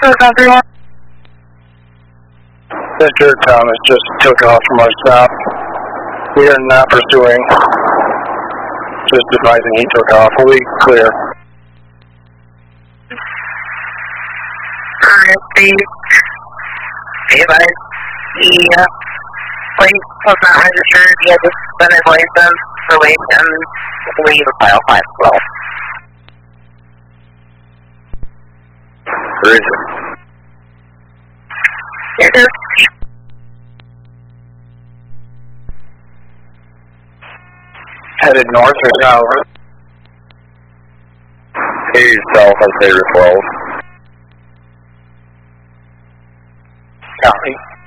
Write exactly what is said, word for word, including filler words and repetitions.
everyone. Mister Thomas just took off from our stop. We are not pursuing. Just advising he took off. We clear. Alright, Steve. Steve, I, he, uh, plate was not registered. He had to suspend his license for weight and leave a file five as well. Where is it? Here it is. Headed north or south? He's south on Sabre twelve. Copy.